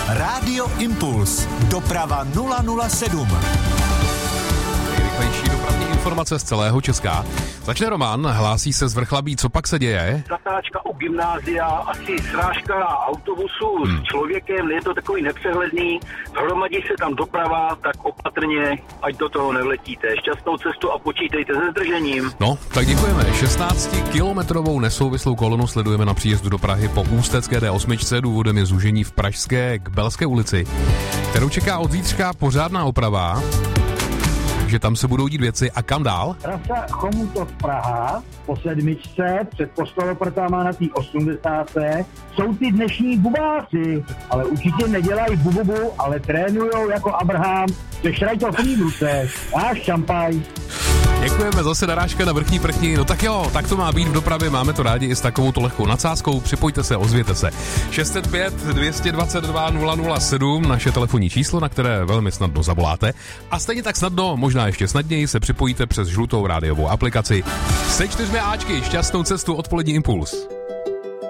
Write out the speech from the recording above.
Rádio Impuls. Doprava 007. Nejrychlejší dopravní informace z celého Česka. Začne Roman, hlásí se z Vrchlabí, co pak se děje? Zatáčka u gymnázia, asi srážka autobusu s člověkem, je to takový nepřehledný, hromadí se tam doprava, tak opatrně, ať do toho nevletíte. Šťastnou cestu a počítejte se zdržením. No, tak děkujeme. 16-kilometrovou nesouvislou kolonu sledujeme na příjezdu do Prahy po ústecké D8. Důvodem je zúžení v Pražské k Belské ulici, kterou čeká od zítřka pořádná oprava. Že tam se budou dít věci a kam dál? Trasa Chomutov Praha po 7, před Postoloprtama na té 80. jsou ty dnešní bubáci, ale určitě nedělají bububu, ale trénujou jako Abraham, přešraj to v ruce, máš šampaj. Děkujeme, zase narážka na Vrchní Prchni. No tak jo, tak to má být v dopravě, máme to rádi i s takovouto lehkou nadsázkou. Připojte se, ozvěte se. 605 222 007, naše telefonní číslo, na které velmi snadno zavoláte. A stejně tak snadno, možná ještě snadněji, se připojíte přes žlutou rádiovou aplikaci. Se 4 Ačky, šťastnou cestu, odpolední impuls.